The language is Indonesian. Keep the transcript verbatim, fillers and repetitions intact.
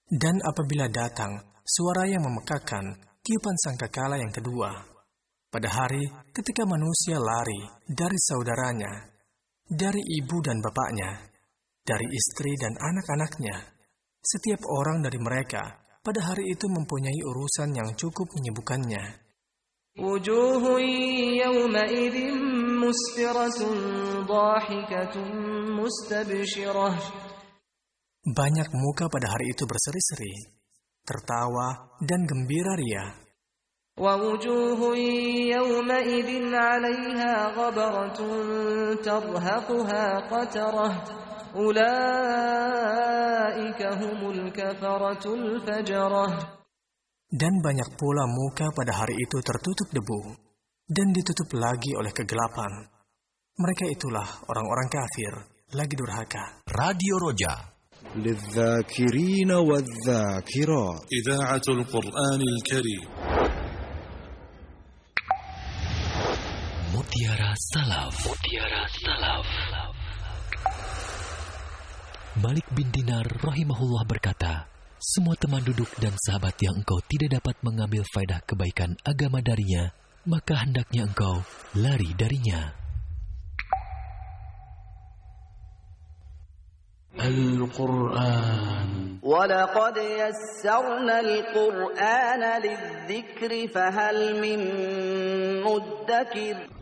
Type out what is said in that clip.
Dan apabila datang suara yang memekakan, tiupan sangkakala yang kedua, pada hari ketika manusia lari dari saudaranya, dari ibu dan bapaknya, dari istri dan anak-anaknya, setiap orang dari mereka pada hari itu mempunyai urusan yang cukup menyibukkannya. Wujuhun yawma'idhin musfiratun dhahikatun mustabshirah. Banyak muka pada hari itu berseri-seri, tertawa dan gembira ria. Wa wujuhun yawma'idhin 'alayha ghabaratun tarhaquha qatarah. Ulaika humul kafaratul fajarah. Dan banyak pula muka pada hari itu tertutup debu dan ditutup lagi oleh kegelapan. Mereka itulah orang-orang kafir lagi durhaka. Radio Roja للذاكرين والذاكرات إذاعة القرآن الكريم. Mutiara Salaf. Mutiara Salaf. Malik bin Dinar rahimahullah berkata, semua teman duduk dan sahabat yang engkau tidak dapat mengambil faedah kebaikan agama darinya, maka hendaknya engkau lari darinya. Al-Quran. وَلَقَدْ يَسَّرْنَا الْقُرْآنَ لِلذِّكْرِ فَهَلْ مِن مُّدَّكِرٍ.